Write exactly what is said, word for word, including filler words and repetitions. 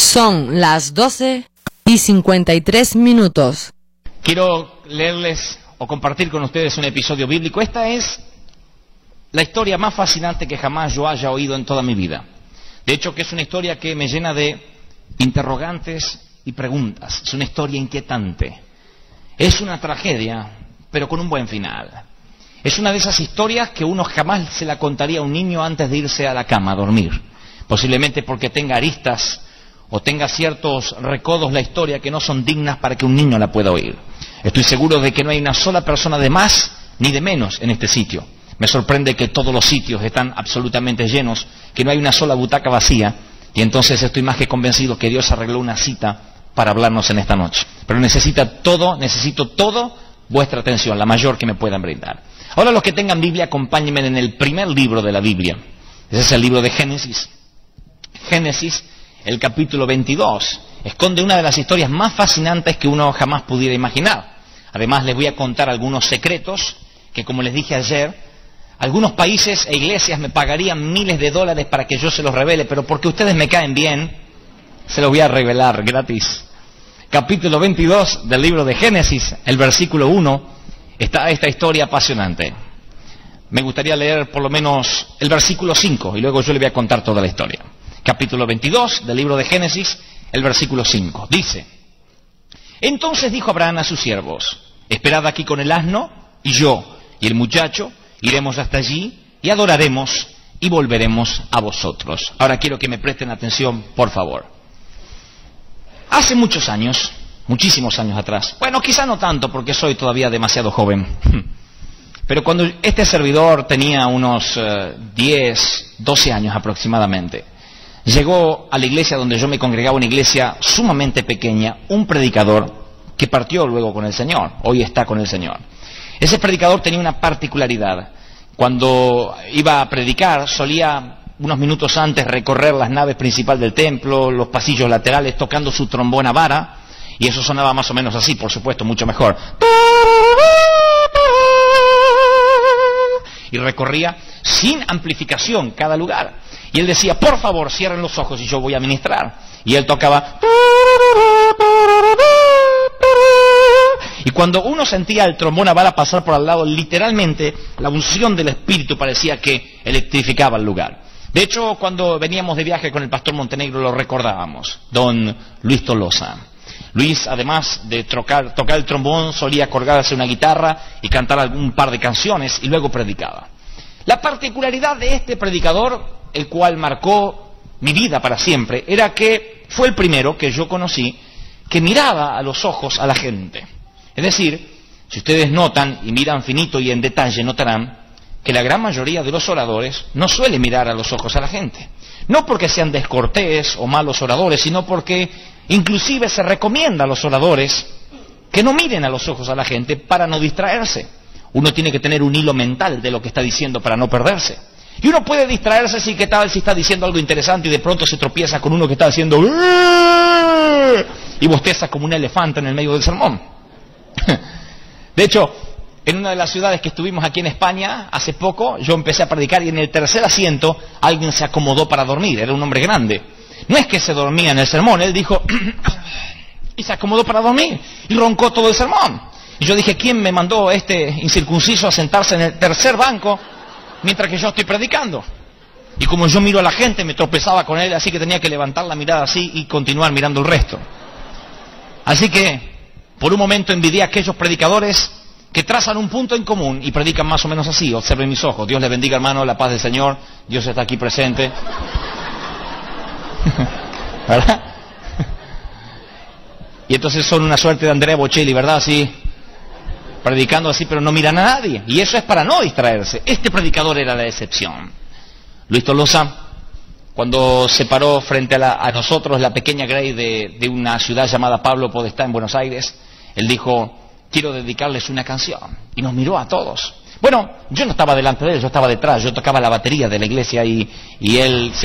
Son las doce y cincuenta y tres minutos. Quiero leerles o compartir con ustedes un episodio bíblico. Esta es la historia más fascinante que jamás yo haya oído en toda mi vida. De hecho, que es una historia que me llena de interrogantes y preguntas. Es una historia inquietante. Es una tragedia, pero con un buen final. Es una de esas historias que uno jamás se la contaría a un niño antes de irse a la cama a dormir. Posiblemente porque tenga aristas o tenga ciertos recodos la historia que no son dignas para que un niño la pueda oír. Estoy seguro de que no hay una sola persona de más ni de menos en este sitio. Me sorprende que todos los sitios están absolutamente llenos, que no hay una sola butaca vacía, y entonces estoy más que convencido que Dios arregló una cita para hablarnos en esta noche. Pero necesita todo, necesito todo vuestra atención, la mayor que me puedan brindar. Ahora, los que tengan Biblia, acompáñenme en el primer libro de la Biblia. Ese es el libro de Génesis. Génesis, el capítulo veintidós, esconde una de las historias más fascinantes que uno jamás pudiera imaginar. Además, les voy a contar algunos secretos que, como les dije ayer, algunos países e iglesias me pagarían miles de dólares para que yo se los revele, pero porque ustedes me caen bien, se los voy a revelar gratis. Capítulo veintidós del libro de Génesis, el versículo uno, está esta historia apasionante. Me gustaría leer por lo menos el versículo cinco y luego yo le voy a contar toda la historia. Capítulo veintidós del libro de Génesis, el versículo cinco. Dice: Entonces dijo Abraham a sus siervos: Esperad aquí con el asno, y yo y el muchacho iremos hasta allí y adoraremos y volveremos a vosotros. Ahora quiero que me presten atención, por favor. Hace muchos años, muchísimos años atrás, bueno, quizá no tanto porque soy todavía demasiado joven, pero cuando este servidor tenía unos uh, diez, doce años aproximadamente, llegó a la iglesia donde yo me congregaba, una iglesia sumamente pequeña, un predicador que partió luego con el Señor, hoy está con el Señor. Ese predicador tenía una particularidad. Cuando iba a predicar, solía unos minutos antes recorrer las naves principales del templo, los pasillos laterales, tocando su trombona vara, y eso sonaba más o menos así, por supuesto, mucho mejor. Y recorría sin amplificación cada lugar. Y él decía: por favor, cierren los ojos y yo voy a ministrar. Y él tocaba. Y cuando uno sentía el trombón a bala pasar por al lado, literalmente la unción del Espíritu parecía que electrificaba el lugar. De hecho, cuando veníamos de viaje con el pastor Montenegro lo recordábamos, don Luis Tolosa. Luis, además de tocar, tocar el trombón, solía colgarse una guitarra y cantar algún par de canciones y luego predicaba. La particularidad de este predicador, el cual marcó mi vida para siempre, era que fue el primero que yo conocí que miraba a los ojos a la gente. Es decir, si ustedes notan y miran finito y en detalle, notarán que la gran mayoría de los oradores no suele mirar a los ojos a la gente. No porque sean descortés o malos oradores, sino porque inclusive se recomienda a los oradores que no miren a los ojos a la gente para no distraerse. Uno tiene que tener un hilo mental de lo que está diciendo para no perderse. Y uno puede distraerse si, ¿qué tal si está diciendo algo interesante y de pronto se tropieza con uno que está haciendo y bosteza como un elefante en el medio del sermón? De hecho, en una de las ciudades que estuvimos aquí en España, hace poco, yo empecé a predicar y en el tercer asiento alguien se acomodó para dormir, era un hombre grande. No es que se dormía en el sermón, él dijo y se acomodó para dormir y roncó todo el sermón. Y yo dije: ¿quién me mandó este incircunciso a sentarse en el tercer banco mientras que yo estoy predicando? Y como yo miro a la gente, me tropezaba con él, así que tenía que levantar la mirada así y continuar mirando el resto. Así que por un momento envidié a aquellos predicadores que trazan un punto en común y predican más o menos así. Observen mis ojos. Dios les bendiga, hermano, la paz del Señor. Dios está aquí presente. ¿Verdad? Y entonces son una suerte de Andrea Bocelli, ¿verdad? Así, predicando así, pero no miran a nadie. Y eso es para no distraerse. Este predicador era la excepción. Luis Tolosa, cuando se paró frente a, la, a nosotros, la pequeña Grey de, de una ciudad llamada Pablo Podestá en Buenos Aires, él dijo: quiero dedicarles una canción. Y nos miró a todos. Bueno, yo no estaba delante de él, yo estaba detrás, yo tocaba la batería de la iglesia y, y él